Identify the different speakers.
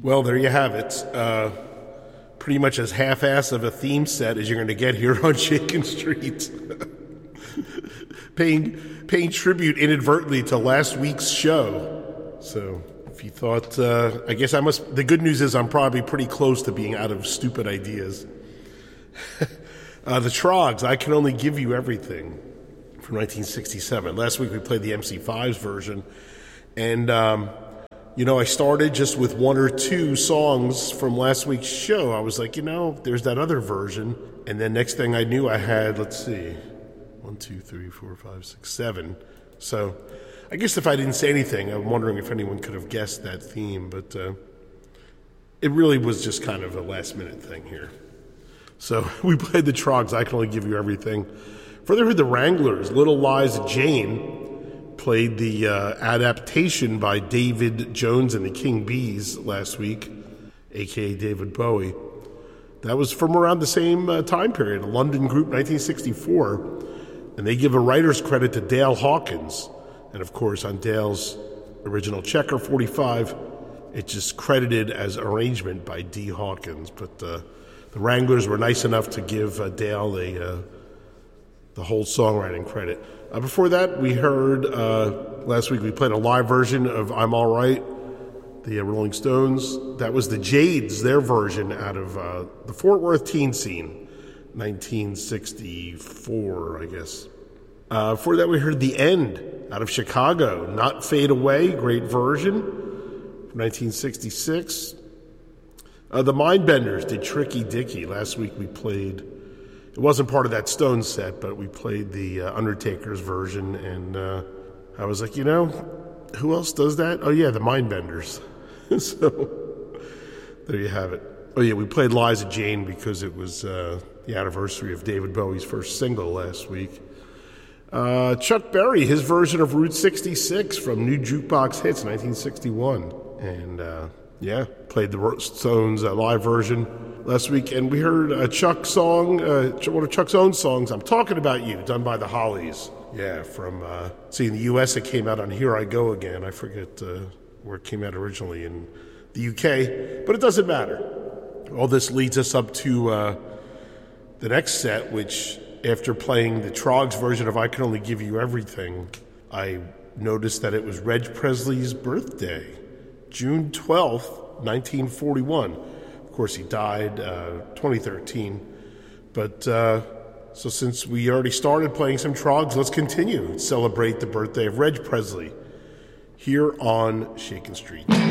Speaker 1: Well, there you have it. Pretty much as half-ass of a theme set as you're going to get here on Shakin' Street. paying tribute inadvertently to last week's show. So if you thought, I guess the good news is I'm probably pretty close to being out of stupid ideas. The Trogs, I Can Only Give You Everything from 1967. Last week we played the MC5's version. And, I started just with one or two songs from last week's show. I was like, there's that other version. And then next thing I knew, I had, 1, 2, 3, 4, 5, 6, 7. So I guess if I didn't say anything, I'm wondering if anyone could have guessed that theme. But it really was just kind of a last-minute thing here. So we played the Trogs, I Can Only Give You Everything. Further heard the Wranglers, Little Liza Jane, played the adaptation by David Jones and the King Bees last week, a.k.a. David Bowie. That was from around the same time period, a London group, 1964. And they give a writer's credit to Dale Hawkins. And, of course, on Dale's original Checker 45, it's just credited as arrangement by D. Hawkins. But the Wranglers were nice enough to give Dale the whole songwriting credit. Before that, we heard, last week we played a live version of I'm All Right, the Rolling Stones. That was the Jades, their version out of the Fort Worth teen scene, 1964, I guess. Before that, we heard The End out of Chicago, Not Fade Away, great version, from 1966. The Mindbenders did Tricky Dicky. Last week we played... It wasn't part of that Stones set, but we played the Undertaker's version, and I was like, who else does that? Oh, yeah, the Mindbenders. So, there you have it. Oh, yeah, we played Liza Jane because it was the anniversary of David Bowie's first single last week. Chuck Berry, his version of Route 66 from New Jukebox Hits, 1961. And, played the Stones live version last week, and we heard a Chuck song, one of Chuck's own songs, I'm Talking About You, done by the Hollies. Yeah, from, in the U.S. it came out on Here I Go Again. I forget where it came out originally in the UK, but it doesn't matter. All this leads us up to the next set, which, after playing the Trogs version of I Can Only Give You Everything, I noticed that it was Reg Presley's birthday, June 12th, 1941. Of course, he died 2013. But so since we already started playing some Trogs, let's continue. Celebrate the birthday of Reg Presley here on Shakin' Street.